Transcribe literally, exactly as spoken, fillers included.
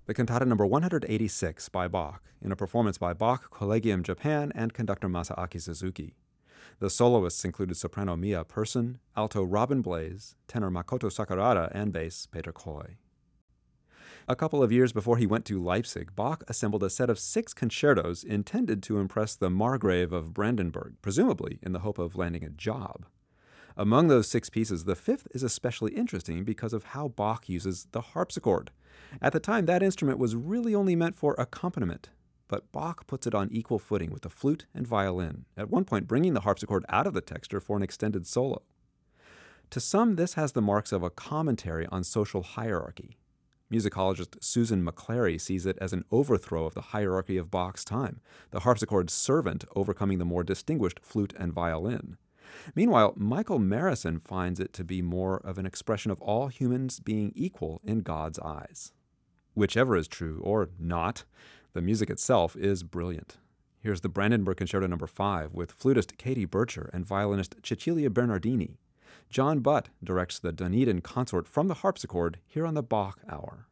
the cantata number one hundred eighty-six by Bach, in a performance by Bach Collegium Japan and conductor Masaaki Suzuki. The soloists included soprano Mia Persson, alto Robin Blaze, tenor Makoto Sakurada, and bass Peter Coy. A couple of years before he went to Leipzig, Bach assembled a set of six concertos intended to impress the Margrave of Brandenburg, presumably in the hope of landing a job. Among those six pieces, the fifth is especially interesting because of how Bach uses the harpsichord. At the time, that instrument was really only meant for accompaniment, but Bach puts it on equal footing with the flute and violin, at one point bringing the harpsichord out of the texture for an extended solo. To some, this has the marks of a commentary on social hierarchy. Musicologist Susan McClary sees it as an overthrow of the hierarchy of Bach's time, the harpsichord's servant overcoming the more distinguished flute and violin. Meanwhile, Michael Marison finds it to be more of an expression of all humans being equal in God's eyes. Whichever is true, or not, the music itself is brilliant. Here's the Brandenburg Concerto number five with flutist Katie Bircher and violinist Cecilia Bernardini. John Butt directs the Dunedin Consort from the harpsichord here on the Bach Hour.